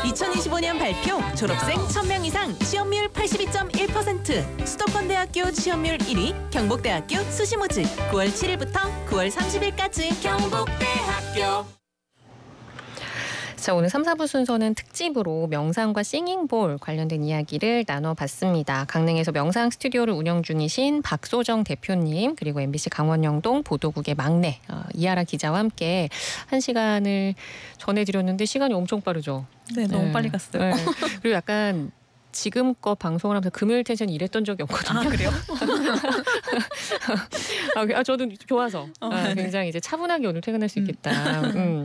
2025년 발표 졸업생 1000명 이상 취업률 82.1%, 수도권대학교 취업률 1위 경북대학교 수시모집 9월 7일부터 9월 30일까지 경북대학교. 자, 오늘 3, 4부 순서는 특집으로 명상과 싱잉볼 관련된 이야기를 나눠봤습니다. 강릉에서 명상 스튜디오를 운영 중이신 박소정 대표님, 그리고 MBC 강원영동 보도국의 막내 이하라 기자와 함께 한 시간을 전해드렸는데 시간이 엄청 빠르죠? 네, 너무 빨리 갔어요. 네. 그리고 약간 지금껏 방송을 하면서 금요일 텐션이 이랬던 적이 없거든요. 아, 그래요? 저도 좋아서 굉장히 이제 차분하게 오늘 퇴근할 수 있겠다.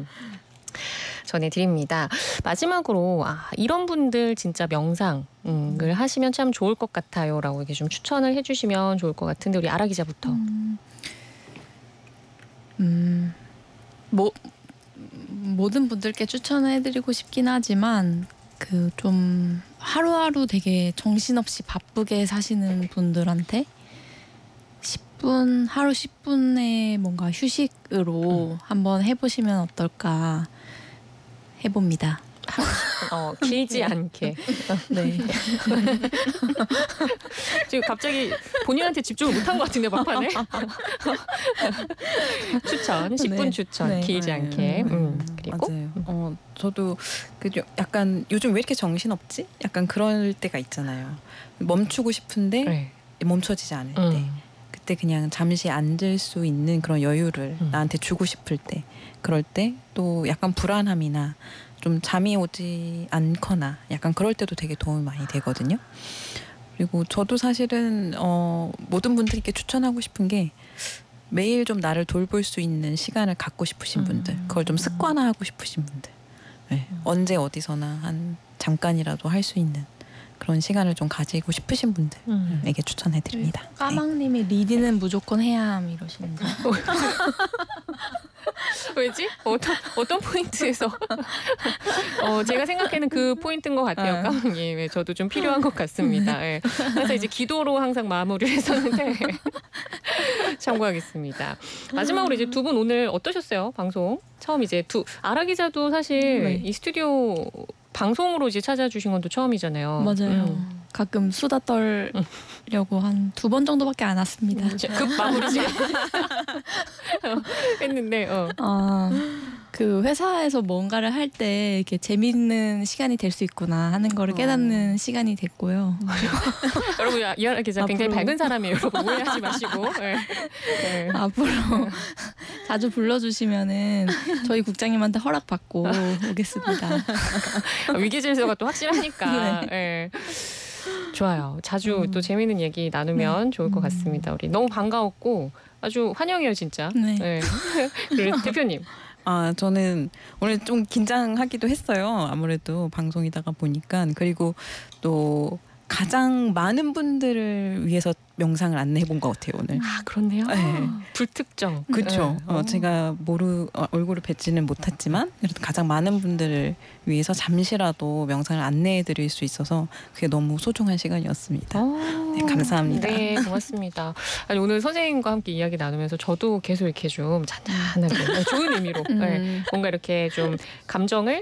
전해드립니다. 마지막으로 이런 분들 진짜 명상을 하시면 참 좋을 것 같아요라고 이렇게 좀 추천을 해주시면 좋을 것 같은데 우리 아라 기자부터. 모든 분들께 추천해드리고 싶긴 하지만 그 좀 하루하루 되게 정신없이 바쁘게 사시는 분들한테 10분, 하루 10분의 뭔가 휴식으로 한번 해보시면 어떨까 해봅니다. 길지 않게. 네. 지금 갑자기 본인한테 집중을 못한 것 같은데 막판에. 추천, 10분 네. 추천, 네. 길지 않게. 그리고 맞아요. 저도 약간 요즘 왜 이렇게 정신없지? 약간 그럴 때가 있잖아요. 멈추고 싶은데 네. 멈춰지지 않을 때. 그때 그냥 잠시 앉을 수 있는 그런 여유를 나한테 주고 싶을 때, 그럴 때 또 약간 불안함이나 좀 잠이 오지 않거나 약간 그럴 때도 되게 도움이 많이 되거든요. 그리고 저도 사실은 모든 분들께 추천하고 싶은 게 매일 좀 나를 돌볼 수 있는 시간을 갖고 싶으신 분들, 그걸 좀 습관화하고 싶으신 분들, 네. 언제 어디서나 한 잠깐이라도 할 수 있는 그런 시간을 좀 가지고 싶으신 분들에게 추천해드립니다. 까망님이 리디는 무조건 해야 함 이러시는데. 왜지? 어떤 포인트에서? 제가 생각하는 그 포인트인 것 같아요. 까망님. 저도 좀 필요한 것 같습니다. 네. 그래서 이제 기도로 항상 마무리를 했었는데 참고하겠습니다. 마지막으로 이제 두 분 오늘 어떠셨어요? 방송 처음 이제 아라 기자도 사실 이 스튜디오 방송으로 이제 찾아주신 건 또 처음이잖아요. 맞아요. 가끔 수다 떨려고 한 2번 정도밖에 안 왔습니다. 급 마무리 시간 했는데 그 회사에서 뭔가를 할 때 이렇게 재밌는 시간이 될 수 있구나 하는 거를 깨닫는 시간이 됐고요. 여러분 이하라 기자 굉장히 밝은 사람이에요. 여러분 오해하지 마시고. 네. 앞으로 자주 불러주시면은 저희 국장님한테 허락 받고 오겠습니다. 위기질서가 또 확실하니까. 네. 좋아요. 자주 또 재미있는 얘기 나누면 좋을 것 같습니다. 우리 너무 반가웠고 아주 환영해요 진짜. 네. 네. 그리고 대표님. 저는 오늘 좀 긴장하기도 했어요. 아무래도 방송이다가 보니까. 그리고 또 가장 많은 분들을 위해서 명상을 안내해본 것 같아요 오늘. 그렇네요. 네. 불특정. 그렇죠. 제가 얼굴을 뵙지는 못했지만 그래도 가장 많은 분들을 위해서 잠시라도 명상을 안내해드릴 수 있어서 그게 너무 소중한 시간이었습니다. 네, 감사합니다. 네, 고맙습니다. 아니, 오늘 선생님과 함께 이야기 나누면서 저도 계속 이렇게 좀 잔잔하게 좋은 의미로 뭔가 이렇게 좀 감정을